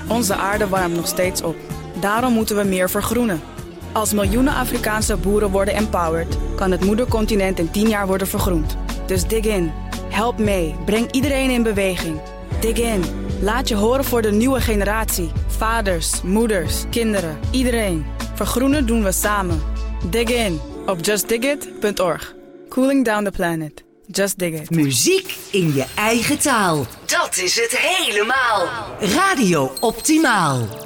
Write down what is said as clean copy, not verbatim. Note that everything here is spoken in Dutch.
Onze aarde warmt nog steeds op. Daarom moeten we meer vergroenen. Als miljoenen Afrikaanse boeren worden empowered, kan het moedercontinent in 10 jaar worden vergroend. Dus dig in. Help mee. Breng iedereen in beweging. Dig in. Laat je horen voor de nieuwe generatie. Vaders, moeders, kinderen, iedereen. Vergroenen doen we samen. Dig in op justdigit.org. Cooling down the planet. Just dig it. Muziek in je eigen taal. Dat is het helemaal. Radio Optimaal.